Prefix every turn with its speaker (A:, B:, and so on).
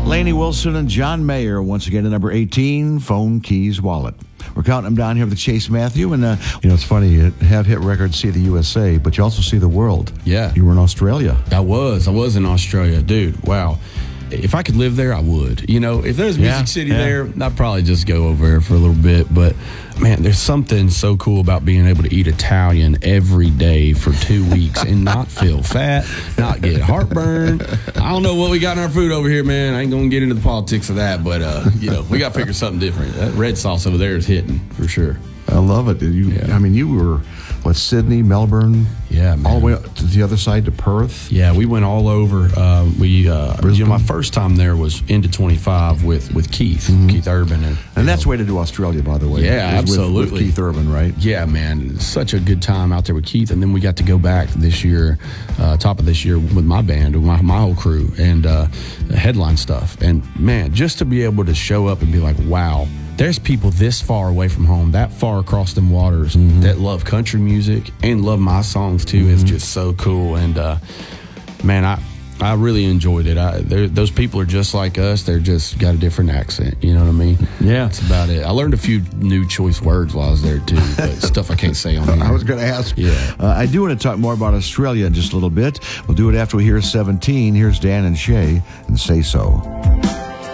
A: Lainey Wilson and John Mayer, once again at number 18, Phone, Keys, Wallet. We're counting them down here with Chase Matthew. And, it's funny, you have hit records, see the USA, but you also see the world.
B: Yeah.
A: You were in Australia.
B: I was in Australia. Dude, wow. If I could live there, I would. If there's Music City there, I'd probably just go over there for a little bit. But, man, there's something so cool about being able to eat Italian every day for 2 weeks and not feel fat, not get heartburn. I don't know what we got in our food over here, man. I ain't going to get into the politics of that. But, we got to figure something different. That red sauce over there is hitting for sure.
A: I love it. You were, Sydney, Melbourne?
B: Yeah, man.
A: All the way up to the other side to Perth?
B: Yeah, we went all over. My first time there was into 25 with Keith, Keith Urban.
A: And that's the way to do Australia, by the way.
B: Yeah, absolutely.
A: With Keith Urban, right?
B: Yeah, man. Such a good time out there with Keith. And then we got to go back this year, top of this year, with my band, with my whole crew, and headline stuff. And, man, just to be able to show up and be like, wow, there's people this far away from home, that far across them waters, that love country music and love my songs too. Is just so cool. And man, I really enjoyed it. Those people are just like us. They're just got a different accent. You know what I mean?
A: Yeah,
B: that's about it. I learned a few new choice words while I was there too, but stuff I can't say on here.
A: I was going to ask.
B: Yeah,
A: I do want to talk more about Australia in just a little bit. We'll do it after we hear 17. Here's Dan and Shay and Say So.